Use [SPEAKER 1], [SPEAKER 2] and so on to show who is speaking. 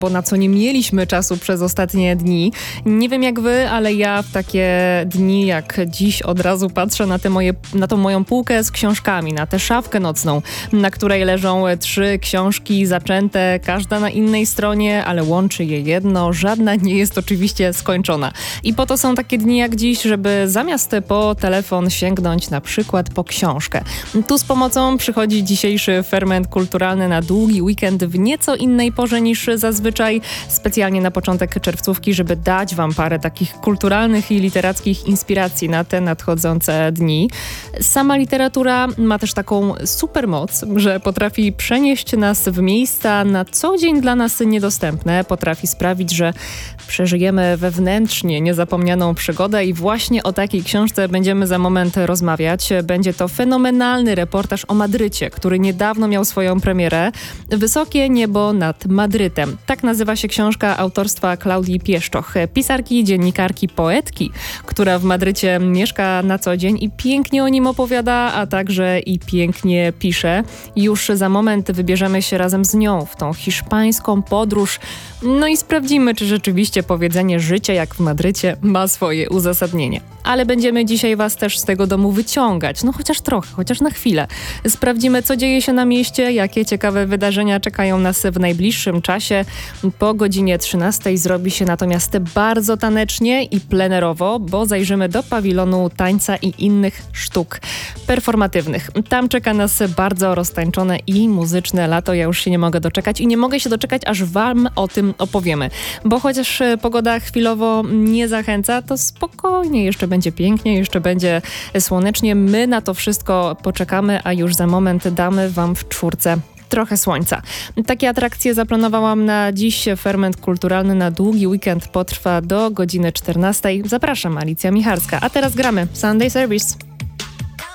[SPEAKER 1] bo na co nie mieliśmy czasu przez ostatnie dni. Nie wiem jak wy, ale ja w takie dni jak dziś od razu patrzę na tą moją półkę z książkami, na tę szafkę nocną, na której leżą 3 książki zaczęte, każda na innej stronie, ale łączy je jedno. Żadna nie jest oczywiście skończona. I po to są takie dni jak dziś, żeby zamiast po telefon sięgnąć na przykład po książkę. Tu z pomocą przychodzi dzisiejszy ferment kulturalny na długi weekend w nieco innej porze niż zazwyczaj, specjalnie na początek czerwcówki, żeby dać wam parę takich kulturalnych i literackich inspiracji na te nadchodzące dni. Sama literatura ma też taką supermoc, że potrafi przenieść nas w miejsca na co dzień dla nas niedostępne, potrafi sprawić, że przeżyjemy wewnętrznie niezapomnianą przygodę i właśnie o takiej książce będziemy za moment rozmawiać. Będzie to fenomenalny reportaż o Madrycie, który niedawno miał swoją premierę. Wysokie niebo nad Madrytem. Tak nazywa się książka autorstwa Klaudii Pieszczoch, pisarki, dziennikarki, poetki, która w Madrycie mieszka na co dzień i pięknie o nim opowiada, a także i pięknie pisze. Już za moment wybierzemy się razem z nią w tą hiszpańską podróż, no i sprawdzimy, czy rzeczywiście powiedzenie życie jak w Madrycie ma swoje uzasadnienie. Ale będziemy dzisiaj was też z tego domu wyciągać, no chociaż trochę, chociaż na chwilę. Sprawdzimy, co dzieje się na mieście, jakie ciekawe wydarzenia czekają nas w najbliższym czasie. Po godzinie 13 zrobi się natomiast bardzo tanecznie i plenerowo, bo zajrzymy do pawilonu tańca i innych sztuk performatywnych. Tam czeka nas bardzo roztańczone i muzyczne lato. Ja już się nie mogę doczekać i nie mogę się doczekać, aż wam o tym opowiemy. Bo chociaż pogoda chwilowo nie zachęca, to spokojnie, jeszcze będzie pięknie, jeszcze będzie słonecznie. My na to wszystko poczekamy, a już za moment damy wam w 4 trochę słońca. Takie atrakcje zaplanowałam na dziś. Ferment kulturalny na długi weekend potrwa do godziny 14. Zapraszam, Alicja Michalska. A teraz gramy Sunday Service.